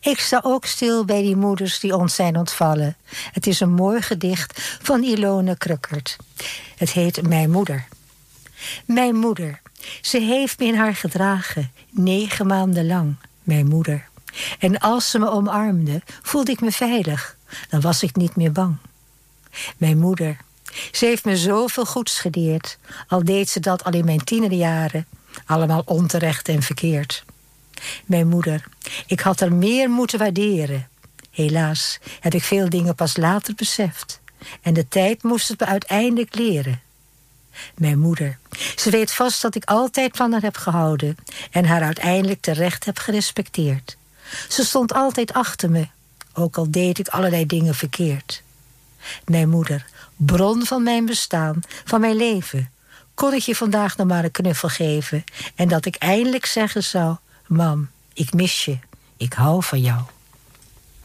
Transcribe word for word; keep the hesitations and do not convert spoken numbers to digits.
Ik sta ook stil bij die moeders die ons zijn ontvallen. Het is een mooi gedicht van Ilone Krukkert. Het heet Mijn moeder. Mijn moeder, ze heeft me in haar gedragen, negen maanden lang, mijn moeder. En als ze me omarmde, voelde ik me veilig, dan was ik niet meer bang. Mijn moeder, ze heeft me zoveel goeds geleerd, al deed ze dat al in mijn tienerjaren, allemaal onterecht en verkeerd. Mijn moeder, ik had haar meer moeten waarderen. Helaas heb ik veel dingen pas later beseft. En de tijd moest het me uiteindelijk leren. Mijn moeder, ze weet vast dat ik altijd van haar heb gehouden en haar uiteindelijk terecht heb gerespecteerd. Ze stond altijd achter me, ook al deed ik allerlei dingen verkeerd. Mijn moeder, bron van mijn bestaan, van mijn leven. Kon ik je vandaag nog maar een knuffel geven en dat ik eindelijk zeggen zou: Mam, ik mis je, ik hou van jou.